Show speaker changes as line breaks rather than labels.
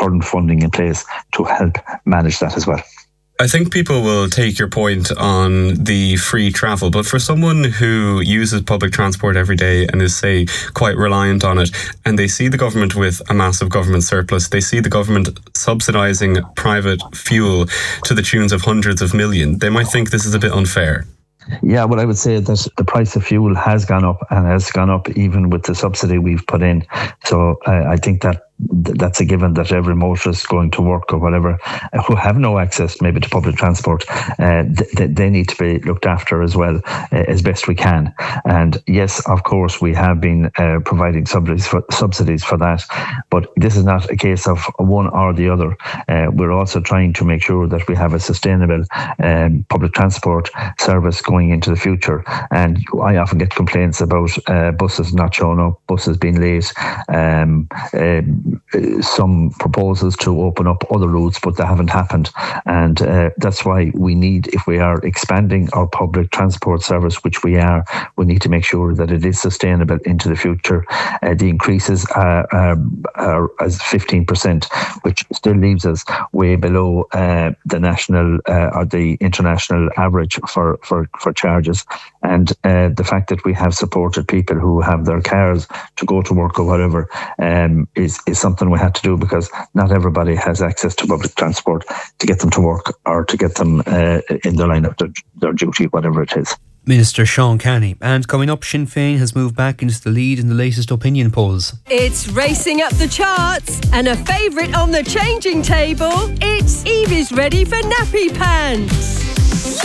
current funding in place to help manage that as well.
I think people will take your point on the free travel, but for someone who uses public transport every day and is, say, quite reliant on it, and they see the government with a massive government surplus, they see the government subsidising private fuel to the tunes of hundreds of millions, they might think this is a bit unfair.
Yeah, well, I would say that the price of fuel has gone up, and has gone up even with the subsidy we've put in. So I think that's a given, that every motorist going to work or whatever who have no access maybe to public transport, they need to be looked after as well, as best we can. And yes, of course, we have been providing subsidies for that, but this is not a case of one or the other. We're also trying to make sure that we have a sustainable public transport service going into the future. And I often get complaints about buses not showing up, buses being late, some proposals to open up other routes, but they haven't happened. And that's why we need, if we are expanding our public transport service, which we are, we need to make sure that it is sustainable into the future. The increases are as 15%, which still leaves us way below the national or the international average for charges. And the fact that we have supported people who have their cars to go to work or whatever is something we had to do, because not everybody has access to public transport to get them to work or to get them in the line of their duty, whatever it is.
Minister Sean Canny. And coming up, Sinn Féin has moved back into the lead in the latest opinion polls.
It's racing up the charts and a favourite on the changing table. It's Evie's ready for nappy pants.